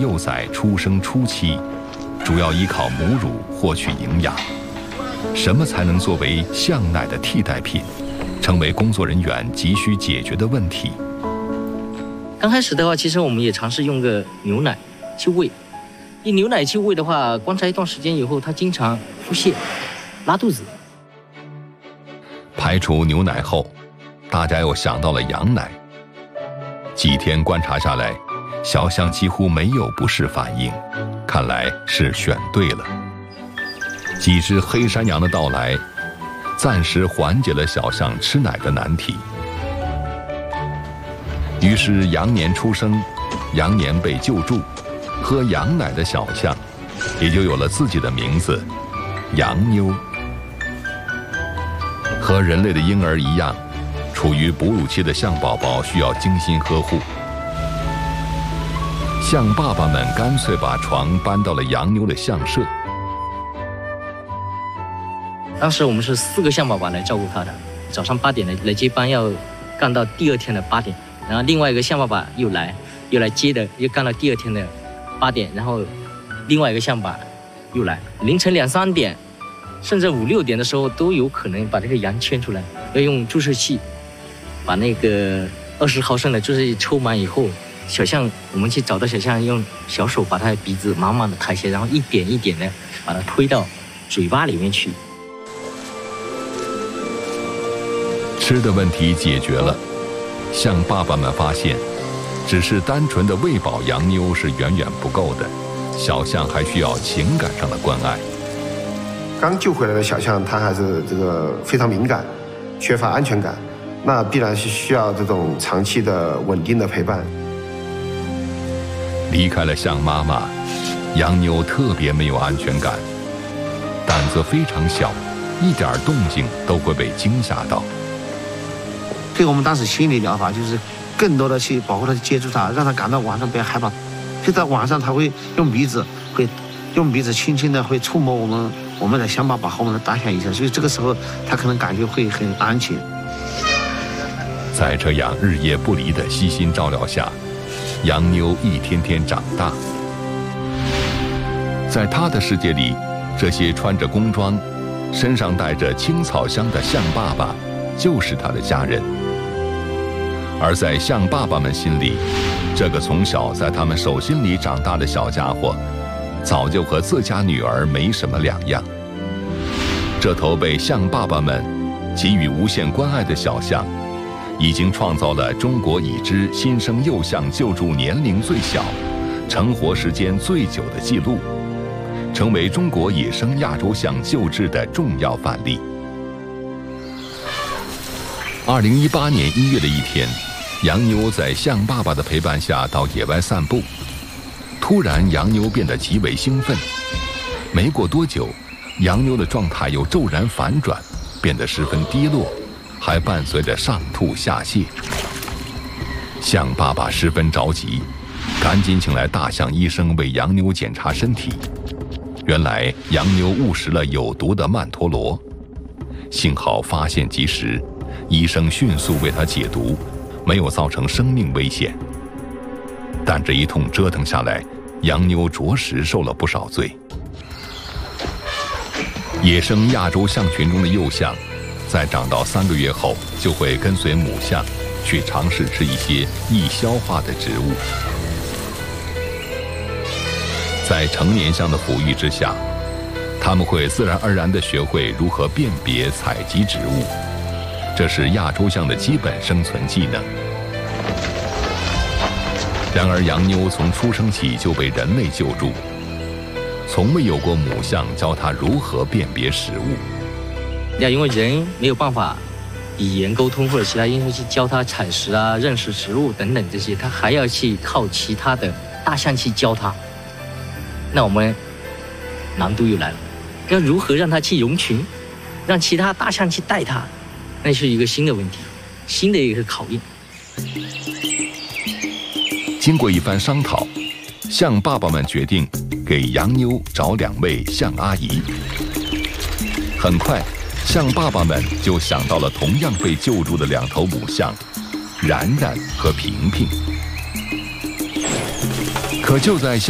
幼崽出生初期，主要依靠母乳获取营养。什么才能作为象奶的替代品，成为工作人员急需解决的问题。 刚开始的话，其实我们也尝试用个牛奶去喂。用牛奶去喂的话，观察一段时间以后，它经常腹泻、拉肚子。 排除牛奶后，大家又想到了羊奶。几天观察下来，小象几乎没有不适反应，看来是选对了。几只黑山羊的到来，暂时缓解了小象吃奶的难题。于是羊年出生，羊年被救助，喝羊奶的小象也就有了自己的名字——羊妞。和人类的婴儿一样，处于哺乳期的象宝宝需要精心呵护。象爸爸们干脆把床搬到了羊妞的象舍。 当时我们是4个象宝宝来照顾它的，早上8点来接班，要干到第2天的8点，然后另外一个象爸爸又来接的，又干到第2天的8点，然后另外一个象爸又来，凌晨2、3点，甚至5、6点的时候都有可能把这个羊牵出来，要用注射器把那个20毫升的注射器抽满以后，小象我们去找到小象，用小手把它的鼻子慢慢的抬起来，然后一点一点的把它推到嘴巴里面去。 吃的问题解决了，象爸爸们发现，只是单纯的喂饱羊妞是远远不够的，小象还需要情感上的关爱。 刚救回来的小象，它还是非常敏感，缺乏安全感，那必然是需要这种长期的稳定的陪伴。 离开了象妈妈，羊妞特别没有安全感，胆子非常小，一点动静都会被惊吓到。 对我们当时心理疗法就是更多的去保护它、接触它，让它感到晚上不要害怕。就在晚上，它会用鼻子轻轻的会触摸我们的象爸爸和我们的大象一下，所以这个时候它可能感觉会很安全。 在这样日夜不离的悉心照料下，羊妞一天天长大。在他的世界里，这些穿着工装、身上带着青草香的象爸爸就是他的家人。而在象爸爸们心里，这个从小在他们手心里长大的小家伙，早就和自家女儿没什么两样。这头被象爸爸们给予无限关爱的小象，已经创造了中国已知新生幼象救助年龄最小、成活时间最久的记录，成为中国野生亚洲象救治的重要范例。2018年1月的一天，羊妞在象爸爸的陪伴下到野外散步，突然羊妞变得极为兴奋。没过多久，羊妞的状态又骤然反转，变得十分低落，还伴随着上吐下泻。象爸爸十分着急，赶紧请来大象医生为羊妞检查身体。原来羊妞误食了有毒的曼陀罗，幸好发现及时，医生迅速为她解毒，没有造成生命危险。但这一通折腾下来，羊妞着实受了不少罪。野生亚洲象群中的幼象，在长到3个月后，就会跟随母象去尝试吃一些易消化的植物。在成年象的抚育之下，它们会自然而然地学会如何辨别、采集植物，这是亚洲象的基本生存技能。然而，羊妞从出生起就被人类救助，从未有过母象教它如何辨别食物。 因为人没有办法语言沟通或者其他因素去教它采食啊、认识食物等等这些，它还要去靠其他的大象去教它。那我们难度又来了，要如何让它去融群，让其他大象去带它，那是一个新的问题，新的一个考验。 经过一番商讨，象爸爸们决定给羊妞找2位象阿姨。很快，象爸爸们就想到了同样被救助的2头母象，冉冉和平平。可就在